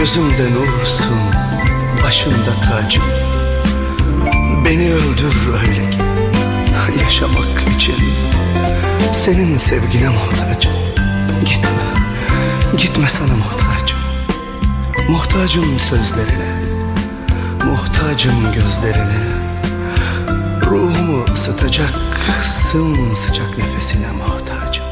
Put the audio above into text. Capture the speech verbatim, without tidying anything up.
Gözümde nursun, başımda tacım. Beni öldür öyle git, yaşamak için senin sevgine muhtacım. Gitme, gitme sana muhtacım. Muhtacım sözlerine, muhtacım gözlerine, ruhumu ısıtacak sımsıcak nefesine muhtacım.